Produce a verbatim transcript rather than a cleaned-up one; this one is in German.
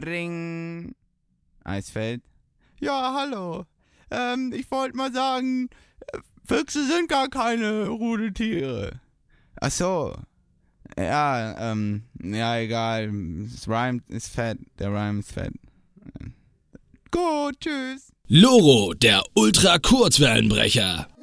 Ring. Eisfeld. Ja, hallo. Ähm, ich wollte mal sagen, Füchse sind gar keine Rudeltiere. Ach so. Ja, ähm, ja, egal. Das Rhyme ist fett. Der Rhyme ist fett. Gut, tschüss. Loro, der Ultra-Kurzwellenbrecher.